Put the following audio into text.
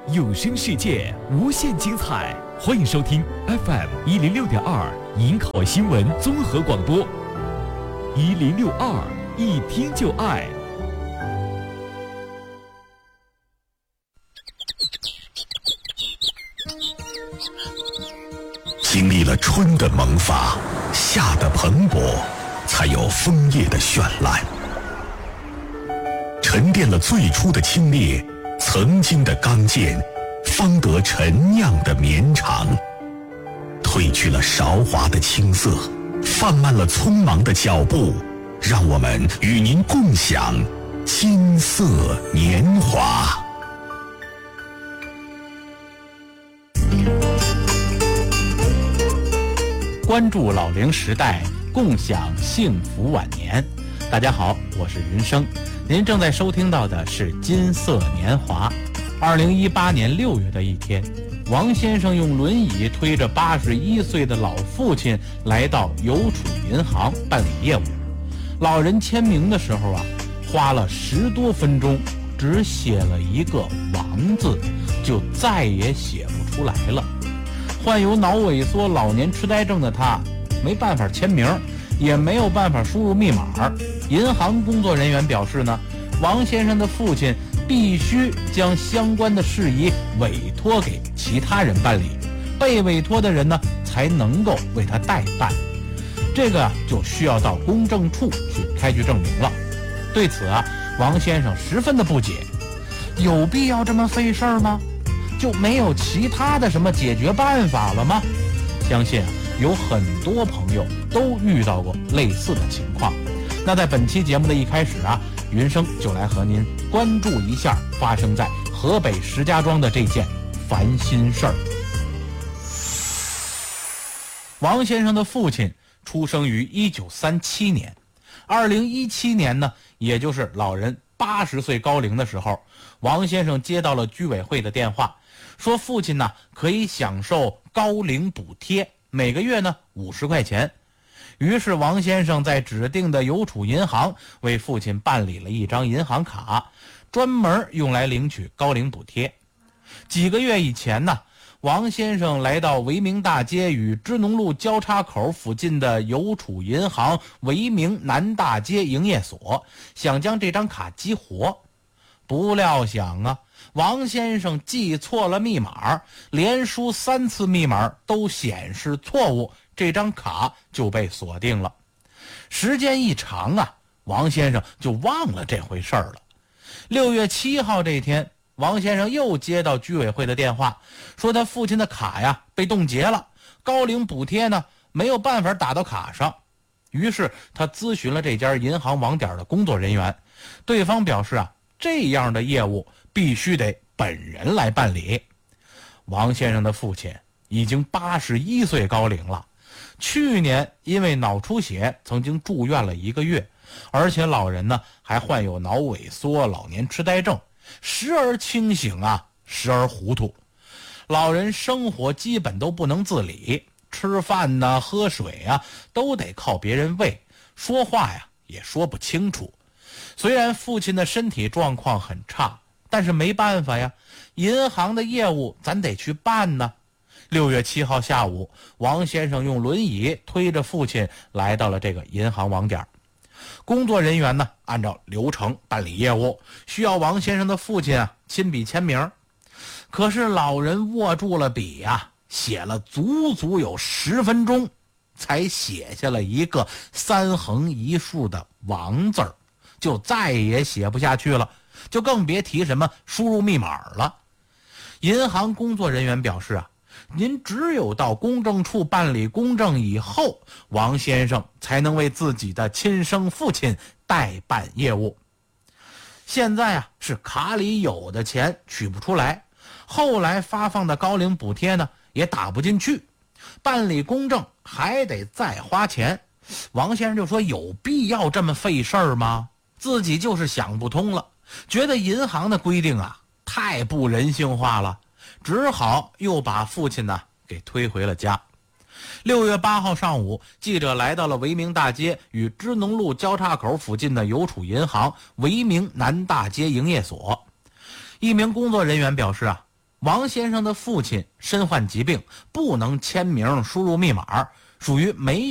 有声世界无限精彩，欢迎收听 FM106.2营口新闻综合广播，1062一听就爱。 经历了春的萌发，夏的蓬勃，才有枫叶的绚烂。沉淀了最初的清冽，曾经的刚健，方得陈酿的绵长。褪去了韶华的青涩，放慢了匆忙的脚步，让我们与您共享金色年华。 关注老龄时代，共享幸福晚年。大家好，我是云生，您正在收听到的是金色年华。2018年6月的一天，王先生用轮椅推着81岁的老父亲来到邮储银行办理业务。老人签名的时候花了10多分钟，只写了一个王字，就再也写不出来了。患有脑萎缩老年痴呆症的他没办法签名，也没有办法输入密码。银行工作人员表示呢，王先生的父亲必须将相关的事宜委托给其他人办理，被委托的人呢才能够为他代办。这个就需要到公证处去开具证明了。对此王先生十分的不解，有必要这么费事儿吗？就没有其他的什么解决办法了吗？相信有很多朋友都遇到过类似的情况。那在本期节目的一开始云生就来和您关注一下发生在河北石家庄的这件烦心事儿。王先生的父亲出生于1937年，2017年呢，也就是老人80岁高龄的时候，王先生接到了居委会的电话，说父亲呢可以享受高龄补贴，每个月呢50块钱。于是王先生在指定的邮储银行为父亲办理了一张银行卡，专门用来领取高龄补贴。几个月以前呢，王先生来到维明大街与支农路交叉口附近的邮储银行维明南大街营业所，想将这张卡激活。不料想王先生记错了密码，连输3次密码都显示错误，这张卡就被锁定了。时间一长王先生就忘了这回事儿了。6月7号这天，王先生又接到居委会的电话，说他父亲的卡被冻结了，高龄补贴呢没有办法打到卡上。于是他咨询了这家银行网点的工作人员，对方表示这样的业务必须得本人来办理。王先生的父亲已经81岁高龄了，去年因为脑出血曾经住院了1个月，而且老人呢还患有脑萎缩老年痴呆症，时而清醒时而糊涂。老人生活基本都不能自理，吃饭喝水都得靠别人喂，说话也说不清楚。虽然父亲的身体状况很差，但是没办法银行的业务咱得去办呢。6月7号下午，王先生用轮椅推着父亲来到了这个银行网点。工作人员呢按照流程办理业务，需要王先生的父亲亲笔签名。可是老人握住了笔写了足足有10分钟，才写下了一个3横1竖的王字儿，就再也写不下去了，就更别提什么输入密码了。银行工作人员表示您只有到公证处办理公证以后，王先生才能为自己的亲生父亲代办业务。现在是卡里有的钱取不出来，后来发放的高龄补贴呢也打不进去，办理公证还得再花钱。王先生就说有必要这么费事儿吗？自己就是想不通了，觉得银行的规定太不人性化了，只好又把父亲给推回了家。6月8号上午，记者来到了维明大街与支农路交叉口附近的邮储银行维明南大街营业所。一名工作人员表示王先生的父亲身患疾病，不能签名输入密码，属于没